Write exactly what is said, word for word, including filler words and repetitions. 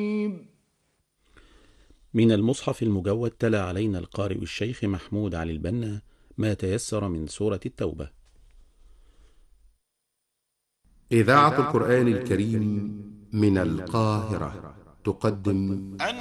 من المصحف المجود تلا علينا القارئ الشيخ محمود علي البنا ما تيسر من سورة التوبة. إذاعة القرآن الكريم من القاهرة تقدم